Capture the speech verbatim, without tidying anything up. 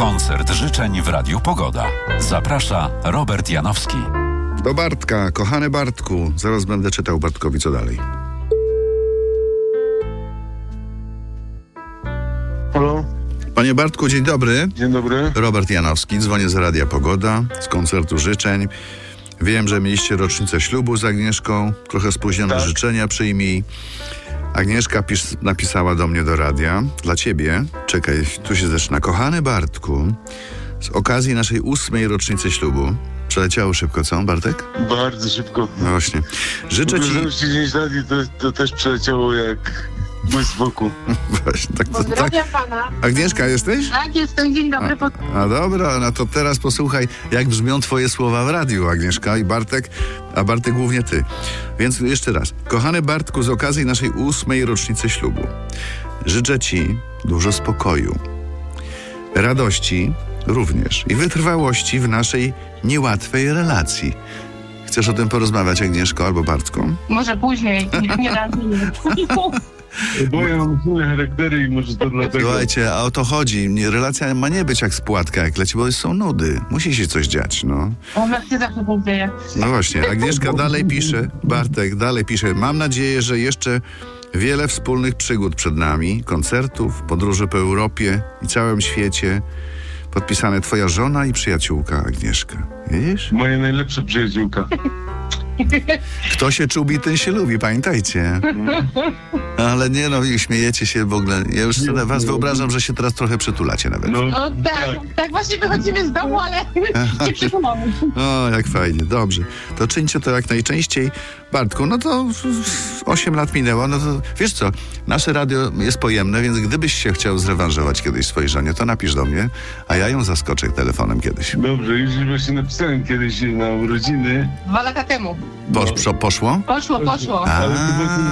Koncert życzeń w Radiu Pogoda. Zaprasza Robert Janowski. Do Bartka. Kochany Bartku. Zaraz będę czytał Bartkowi, co dalej. Halo? Panie Bartku, dzień dobry. Dzień dobry. Robert Janowski. Dzwonię z Radia Pogoda, z koncertu życzeń. Wiem, że mieliście rocznicę ślubu z Agnieszką. Trochę spóźnione Tak. życzenia przyjmij. Agnieszka pis- napisała do mnie do radia. Dla ciebie. Czekaj, tu się zaczyna. Kochany Bartku, z okazji naszej ósmej rocznicy ślubu. Przeleciało szybko, co, Bartek? Bardzo szybko. No właśnie. Życzę ci... dziewięć lat i to, to też przeleciało jak błysk w oku. Właśnie, tak, to, tak. Pozdrawiam pana. Agnieszka, jesteś? Tak, jestem. Dzień dobry. Pod... A dobra, no to teraz posłuchaj, jak brzmią twoje słowa w radiu, Agnieszka i Bartek, a Bartek głównie ty. Więc jeszcze raz. Kochany Bartku, z okazji naszej ósmej rocznicy ślubu życzę ci dużo spokoju, radości również i wytrwałości w naszej niełatwej relacji. Chcesz o tym porozmawiać, Agnieszko albo Bartku? Może później. Nie, nie raz nie. Oboje mam inne charaktery i może to dlatego. Słuchajcie, a o to chodzi. Nie, relacja ma nie być jak spłatka, jak leci, bo są nudy. Musi się coś dziać, no. O, się zawsze tak dzieje. No właśnie, Agnieszka dalej pisze, Bartek dalej pisze. Mam nadzieję, że jeszcze wiele wspólnych przygód przed nami, koncertów, podróży po Europie i całym świecie. Podpisane twoja żona i przyjaciółka Agnieszka. Widzisz? Moja najlepsza przyjaciółka. Kto się czubi, ten się lubi, pamiętajcie. Ale nie no, i śmiejecie się w ogóle. Ja już sobie was wyobrażam, że się teraz trochę przytulacie nawet. No, No tak, tak właśnie wychodzimy z domu, ale nie przekonamy. O, jak fajnie, dobrze. To czyńcie to jak najczęściej. Bartku, no to osiem lat minęło, no to wiesz co, nasze radio jest pojemne, więc gdybyś się chciał zrewanżować kiedyś swojej żonie, to napisz do mnie, a ja ją zaskoczę telefonem kiedyś. dobrze, już właśnie napisałem kiedyś na urodziny. Dwa lata temu. Posz, poszło? Poszło, poszło. A. Ale to było